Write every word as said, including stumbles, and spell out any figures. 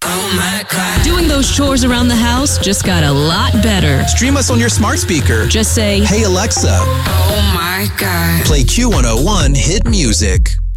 Oh my God. Doing those chores around the house just got a lot better. Stream us on your smart speaker. Just say, "Hey Alexa." Oh my God. Play Q one oh one Hit Music.